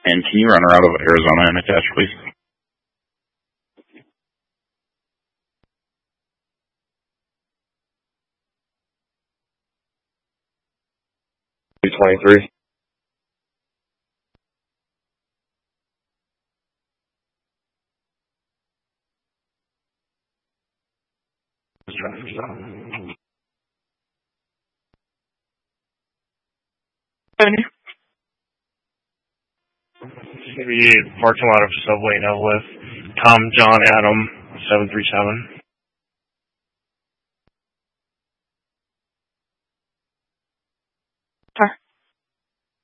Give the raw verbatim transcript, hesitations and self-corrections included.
And can you run her out of Arizona and attach, please? two twenty-three. It's going to be parking lot of Subway now with Tom, John, Adam, seven three seven.